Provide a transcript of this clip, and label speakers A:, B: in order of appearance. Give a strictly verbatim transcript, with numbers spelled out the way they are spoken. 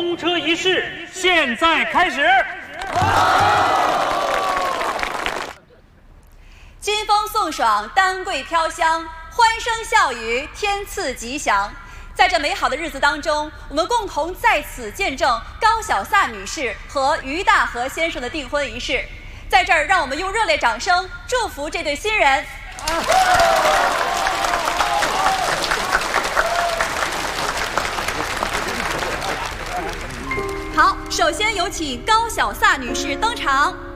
A: 公车仪式现在开始。
B: 金风送爽，丹桂飘香，欢声笑语，天赐吉祥。在这美好的日子当中，我们共同在此见证高小萨女士和于大和先生的订婚仪式。在这儿，让我们用热烈掌声祝福这对新人。好，首先有请高小萨女士登场。